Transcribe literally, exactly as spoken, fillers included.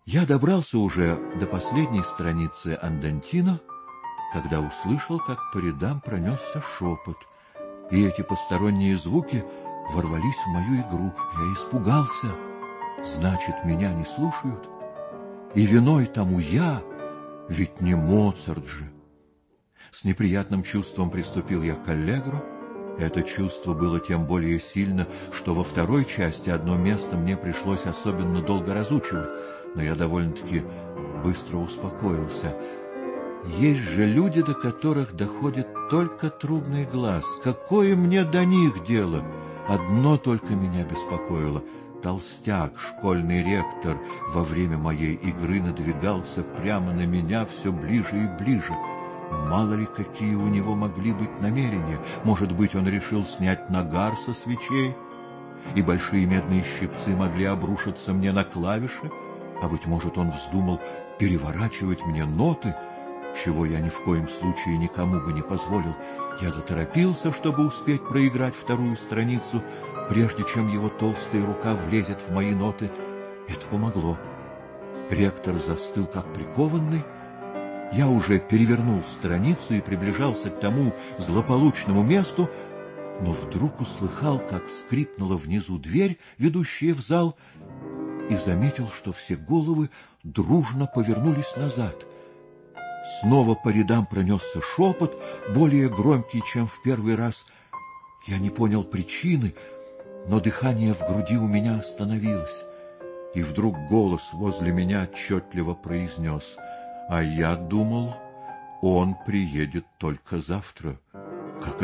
Я добрался уже до последней страницы Андантино, когда услышал, как по рядам пронесся шепот, и эти посторонние звуки ворвались в мою игру. Я испугался. Значит, меня не слушают? И виной тому я, ведь не Моцарт же. С неприятным чувством приступил я к аллегро. Это чувство было тем более сильно, что во второй части одно место мне пришлось особенно долго разучивать, но я довольно-таки быстро успокоился. Есть же люди, до которых доходит только трубный глаз. Какое мне до них дело? Одно только меня беспокоило. Толстяк, школьный ректор, во время моей игры надвигался прямо на меня все ближе и ближе. Мало ли, какие у него могли быть намерения. Может быть, он решил снять нагар со свечей, и большие медные щипцы могли обрушиться мне на клавиши, а, быть может, он вздумал переворачивать мне ноты, чего я ни в коем случае никому бы не позволил. Я заторопился, чтобы успеть проиграть вторую страницу, прежде чем его толстая рука влезет в мои ноты. Это помогло. Ректор застыл, как прикованный. Я уже перевернул страницу и приближался к тому злополучному месту, но вдруг услыхал, как скрипнула внизу дверь, ведущая в зал, и заметил, что все головы дружно повернулись назад. Снова по рядам пронесся шепот, более громкий, чем в первый раз. Я не понял причины, но дыхание в груди у меня остановилось, и вдруг голос возле меня отчетливо произнес: «А я думал, он приедет только завтра».